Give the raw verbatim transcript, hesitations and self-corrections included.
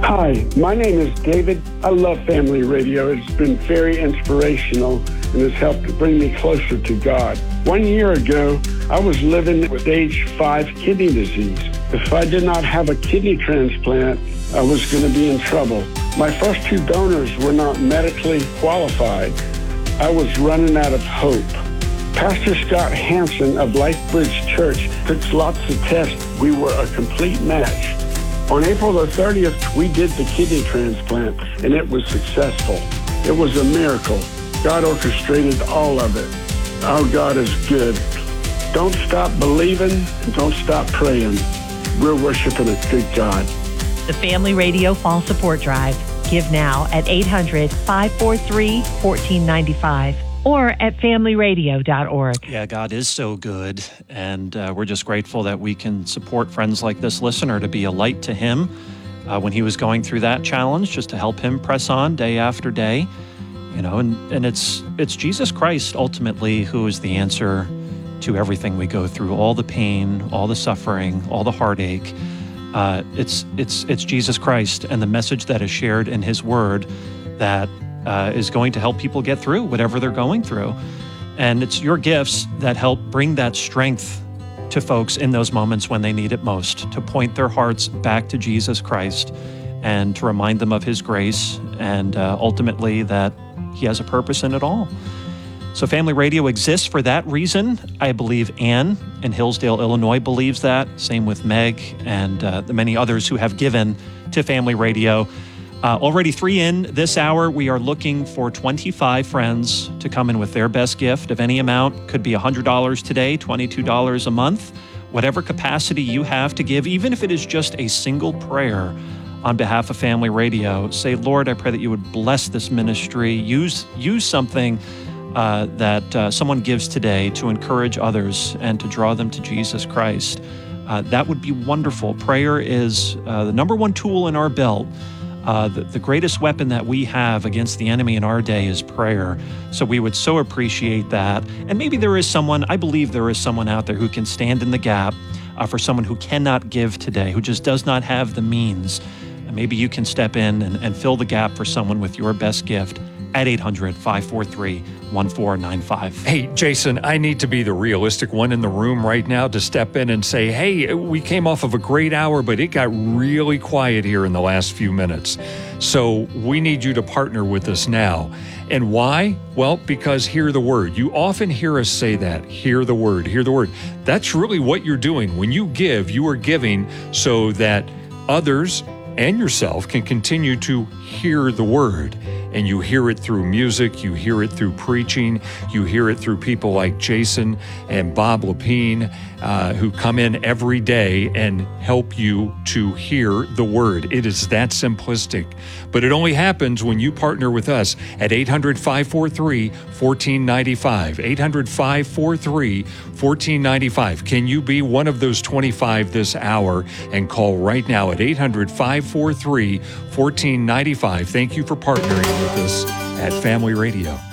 Hi, my name is David. I love Family Radio. It's been very inspirational and has helped to bring me closer to God. One year ago, I was living with stage five kidney disease. If I did not have a kidney transplant, I was going to be in trouble. My first two donors were not medically qualified. I was running out of hope. Pastor Scott Hansen of LifeBridge Church took lots of tests. We were a complete match. On April the thirtieth, we did the kidney transplant, and it was successful. It was a miracle. God orchestrated all of it. Our God is good. Don't stop believing, and don't stop praying. We're worshiping a good God. The Family Radio Fall Support Drive. Give now at eight hundred, five four three, one four nine five or at family radio dot org. Yeah, God is so good, and uh, we're just grateful that we can support friends like this listener to be a light to him uh, when he was going through that challenge, just to help him press on day after day. You know, and, and it's it's Jesus Christ ultimately who is the answer to everything we go through, all the pain, all the suffering, all the heartache. Uh, it's it's it's Jesus Christ and the message that is shared in His Word that uh, is going to help people get through whatever they're going through. And it's your gifts that help bring that strength to folks in those moments when they need it most, to point their hearts back to Jesus Christ and to remind them of His grace and uh, ultimately that He has a purpose in it all. So Family Radio exists for that reason. I believe Ann in Hillsdale, Illinois believes that. Same with Meg and uh, the many others who have given to Family Radio. Uh, already three in this hour. We are looking for twenty-five friends to come in with their best gift of any amount. Could be one hundred dollars today, twenty-two dollars a month. Whatever capacity you have to give, even if it is just a single prayer on behalf of Family Radio. Say, Lord, I pray that you would bless this ministry. Use, use something Uh, that uh, someone gives today to encourage others and to draw them to Jesus Christ. Uh, that would be wonderful. Prayer is uh, the number one tool in our belt. Uh, the, the greatest weapon that we have against the enemy in our day is prayer. So we would so appreciate that. And maybe there is someone, I believe there is someone out there who can stand in the gap uh, for someone who cannot give today, who just does not have the means. And maybe you can step in and, and fill the gap for someone with your best gift at eight hundred, five four three, one four nine five. Hey, Jason, I need to be the realistic one in the room right now to step in and say, hey, we came off of a great hour, but it got really quiet here in the last few minutes. So we need you to partner with us now. And why? Well, because hear the word. You often hear us say that. Hear the word, hear the word. That's really what you're doing. When you give, you are giving so that others and yourself can continue to hear the word. And you hear it through music, you hear it through preaching, you hear it through people like Jason and Bob Lepine, uh, who come in every day and help you to hear the word. It is that simplistic. But it only happens when you partner with us at eight hundred, five four three, one four nine five. eight hundred, five four three, one four nine five. Can you be one of those twenty-five this hour? And call right now at eight hundred, five four three, one four nine five. Thank you for partnering with us at Family Radio.